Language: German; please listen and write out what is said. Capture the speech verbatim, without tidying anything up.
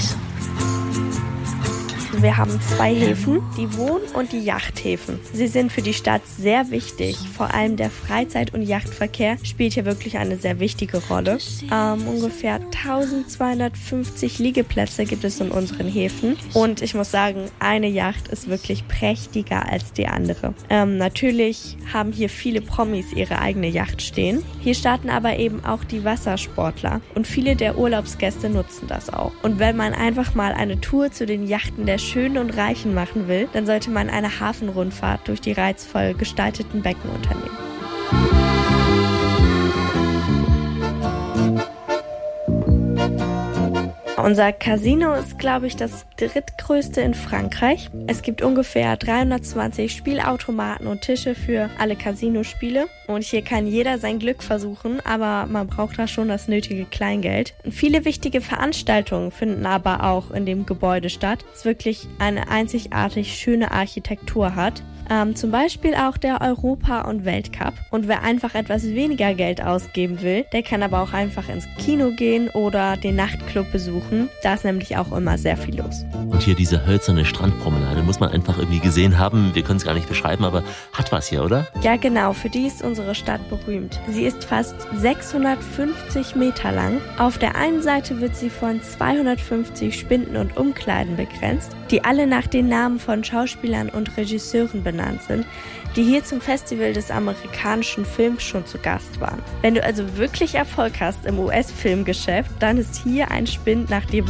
Wir haben zwei Häfen, die Wohn- und die Yachthäfen. Sie sind für die Stadt sehr wichtig. Vor allem der Freizeit- und Yachtverkehr spielt hier wirklich eine sehr wichtige Rolle. Ähm, ungefähr eintausendzweihundertfünfzig Liegeplätze gibt es in unseren Häfen. Und ich muss sagen, eine Yacht ist wirklich prächtiger als die andere. Ähm, natürlich haben hier viele Promis ihre eigene Yacht stehen. Hier starten aber eben auch die Wassersportler. Und viele der Urlaubsgäste nutzen das auch. Und wenn man einfach mal eine Tour zu den Yachten der Schönen und Reichen machen will, dann sollte man eine Hafenrundfahrt durch die reizvoll gestalteten Becken unternehmen. Unser Casino ist, glaube ich, das drittgrößte in Frankreich. Es gibt ungefähr dreihundertzwanzig Spielautomaten und Tische für alle Casinospiele. Und hier kann jeder sein Glück versuchen, aber man braucht da schon das nötige Kleingeld. Und viele wichtige Veranstaltungen finden aber auch in dem Gebäude statt, das wirklich eine einzigartig schöne Architektur hat. Ähm, zum Beispiel auch der Europa- und Weltcup. Und wer einfach etwas weniger Geld ausgeben will, der kann aber auch einfach ins Kino gehen oder den Nachtclub besuchen. Da ist nämlich auch immer sehr viel los. Und hier diese hölzerne Strandpromenade muss man einfach irgendwie gesehen haben. Wir können es gar nicht beschreiben, aber hat was hier, oder? Ja, genau. Für die ist unsere Stadt berühmt. Sie ist fast sechshundertfünfzig Meter lang. Auf der einen Seite wird sie von zweihundertfünfzig Spinden und Umkleiden begrenzt, die alle nach den Namen von Schauspielern und Regisseuren benannt sind, die hier zum Festival des amerikanischen Films schon zu Gast waren. Wenn du also wirklich Erfolg hast im U S-Filmgeschäft, dann ist hier ein Spind nach dir